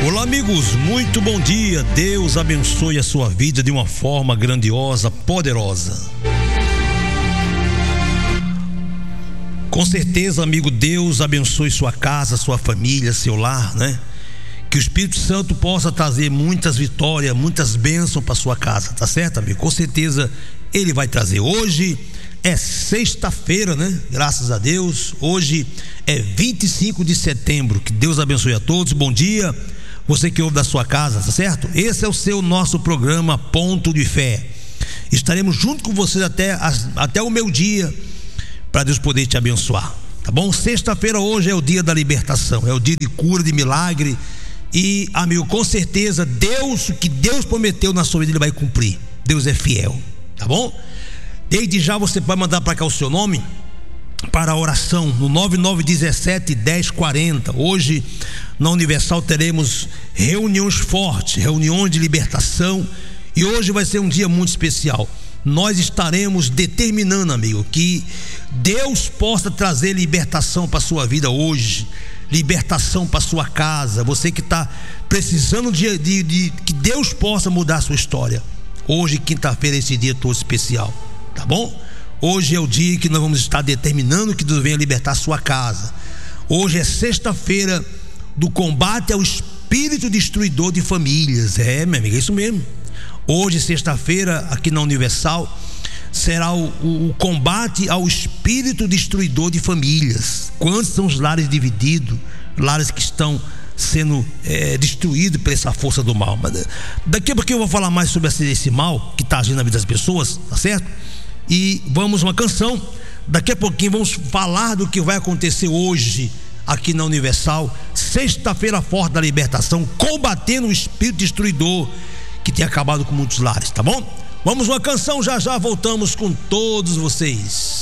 Olá, amigos, muito bom dia. Deus abençoe a sua vida de uma forma grandiosa, poderosa. Com certeza, amigo, Deus abençoe sua casa, sua família, seu lar, né? Que o Espírito Santo possa trazer muitas vitórias, muitas bênçãos para sua casa, tá certo, amigo? Com certeza Ele vai trazer. Hoje é sexta-feira, né? Graças a Deus. Hoje é 25 de setembro. Que Deus abençoe a todos. Bom dia, você que ouve da sua casa, tá certo? Esse é o nosso programa Ponto de Fé. Estaremos junto com vocês até o meio-dia, para Deus poder te abençoar, tá bom? Sexta-feira hoje é o dia da libertação, é o dia de cura, de milagre. E, amigo, com certeza o que Deus prometeu na sua vida Ele vai cumprir. Deus é fiel, tá bom? Desde já você pode mandar para cá o seu nome para a oração no 9917-1040. Hoje na Universal teremos reuniões fortes, reuniões de libertação, e hoje vai ser um dia muito especial. Nós estaremos determinando, amigo, que Deus possa trazer libertação para a sua vida hoje, libertação para a sua casa. Você que está precisando de que Deus possa mudar a sua história. Hoje, quinta-feira, é esse dia todo especial, tá bom? Hoje é o dia que nós vamos estar determinando que Deus venha libertar a sua casa. Hoje é sexta-feira do combate ao espírito destruidor de famílias. Minha amiga, é isso mesmo. Hoje, sexta-feira, aqui na Universal, será o combate ao espírito destruidor de famílias. Quantos são os lares divididos, lares que estão sendo destruídos por essa força do mal? Mas daqui a pouquinho eu vou falar mais sobre esse mal que está agindo na vida das pessoas, tá certo? E vamos uma canção. Daqui a pouquinho vamos falar do que vai acontecer hoje aqui na Universal, sexta-feira forte da libertação, combatendo o espírito destruidor que tem acabado com muitos lares, tá bom? Vamos uma canção, já voltamos com todos vocês.